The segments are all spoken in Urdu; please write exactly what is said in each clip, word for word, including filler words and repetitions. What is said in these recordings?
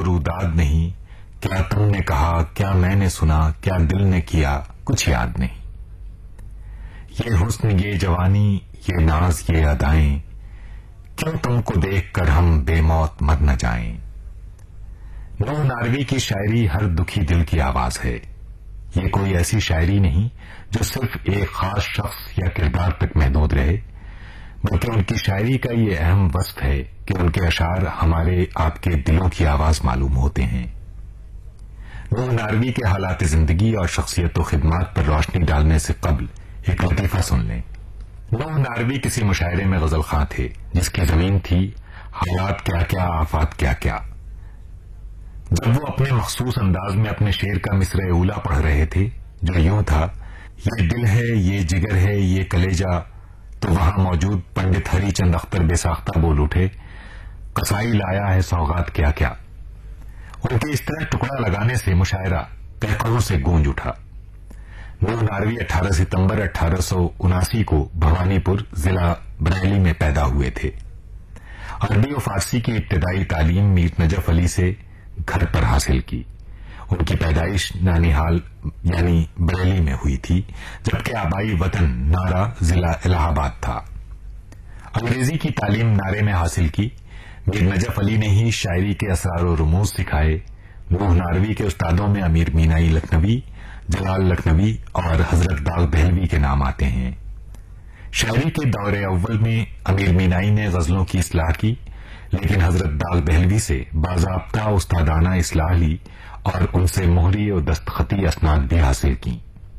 روداد نہیں، کیا تم نے کہا کیا میں نے سنا، کیا دل نے کیا کچھ یاد نہیں. یہ حسن یہ جوانی یہ ناز یہ ادائیں، کیوں تم کو دیکھ کر ہم بے موت مر نہ جائیں. نوح ناروی کی شاعری ہر دکھی دل کی آواز ہے. یہ کوئی ایسی شاعری نہیں جو صرف ایک خاص شخص یا کردار تک محدود رہے، بلکہ ان کی شاعری کا یہ اہم وصف ہے کہ ان کے اشعار ہمارے آپ کے دلوں کی آواز معلوم ہوتے ہیں. نوح ناروی کے حالات زندگی اور شخصیت و خدمات پر روشنی ڈالنے سے قبل ایک لطیفہ سن لیں. نوح ناروی کسی مشاعرے میں غزل خواں تھے جس کی زمین تھی حالات کیا کیا آفات کیا کیا. جب وہ اپنے مخصوص انداز میں اپنے شعر کا مصرع اولا پڑھ رہے تھے جو یوں تھا، یہ دل ہے یہ جگر ہے یہ کلیجہ، تو وہاں موجود پنڈت ہری چند اختر بے ساختہ بول اٹھے، قصائی لایا ہے سوغات کیا کیا. ان کے اس طرح ٹکڑا لگانے سے مشاعرہ قہقہوں سے گونج اٹھا. نوح ناروی اٹھارہ ستمبر اٹھارہ سو اناسی کو بھوانی پور ضلع بریلی میں پیدا ہوئے تھے. عربی و فارسی کی ابتدائی تعلیم میر نجف علی سے گھر پر حاصل کی. ان کی پیدائش نانیہال یعنی بریلی میں ہوئی تھی، جبکہ آبائی وطن نارا ضلع الہ آباد تھا. انگریزی کی تعلیم نارے میں حاصل کی. میر نجف علی نے ہی شاعری کے اسرار و رموز سکھائے. نوح ناروی کے استادوں میں امیر مینائی لکھنوی، جلال لکھنوی اور حضرت داغ دہلوی کے نام آتے ہیں. شاعری کے دور اول میں امیر مینائی نے غزلوں کی اصلاح کی، لیکن حضرت داغ دہلوی سے باضابطہ استادانہ اصلاح لی اور ان سے مہری و دستخطی اسناد بھی حاصل کی.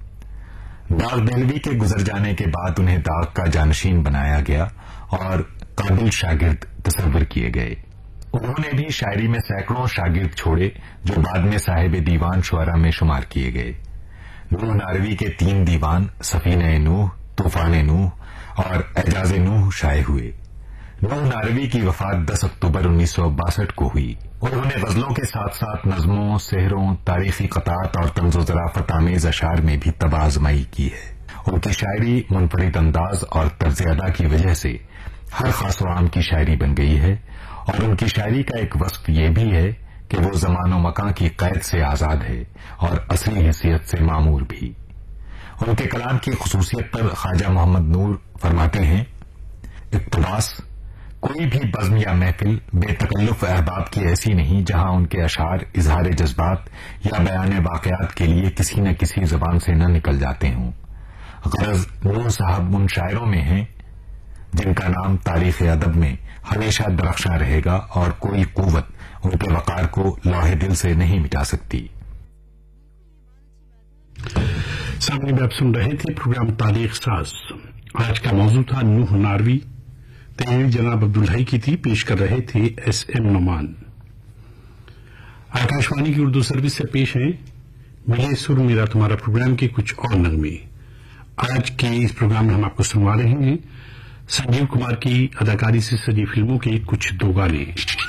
داغ دہلوی کے گزر جانے کے بعد انہیں داغ کا جانشین بنایا گیا اور قابل شاگرد تصور کیے گئے. انہوں نے بھی شاعری میں سینکڑوں شاگرد چھوڑے جو بعد میں صاحب دیوان شعراء میں شمار کیے گئے. نوح ناروی کے تین دیوان سفینہ نوح، طوفان نوح اور اعجاز نوح شائع ہوئے. نوح ناروی کی وفات دس اکتوبر انیس سو باسٹھ کو ہوئی. انہوں نے غزلوں کے ساتھ ساتھ نظموں، سحروں، تاریخی قطعات اور طنز و ظرافت آمیز اشعار میں بھی طبع آزمائی کی ہے. ان کی شاعری منفرد انداز اور طرز ادا کی وجہ سے ہر خاص و عام کی شاعری بن گئی ہے، اور ان کی شاعری کا ایک وصف یہ بھی ہے کہ وہ زمان و مکان کی قید سے آزاد ہے اور اصلی حیثیت سے معمور بھی. ان کے کلام کی خصوصیت پر خواجہ محمد نور فرماتے ہیں، اقتباس: کوئی بھی بزم یا محفل بے تکلف احباب کی ایسی نہیں جہاں ان کے اشعار اظہار جذبات یا بیان واقعات کے لیے کسی نہ کسی زبان سے نہ نکل جاتے ہوں. غرض نور صاحب ان شاعروں میں ہیں جن کا نام تاریخ ادب میں ہمیشہ درخشاں رہے گا اور کوئی قوت ان کے وقار کو لوح دل سے نہیں مٹا سکتی. سامنے میں آپ سن رہے تھے پروگرام تاریخ ساز. آج کا موضوع تھا نوح ناروی. تحریر جناب عبدالحی کی تھی، پیش کر رہے تھے ایس ایم نعمان. آکاشوانی کی اردو سروس سے پیش ہیں ملے سر میرا تمہارا پروگرام کے کچھ اور نغمے. آج کے اس پروگرام میں ہم آپ کو سنوا رہے ہیں سنجیو کمار کی اداکاری سے سجی فلموں کے کچھ دو گانے.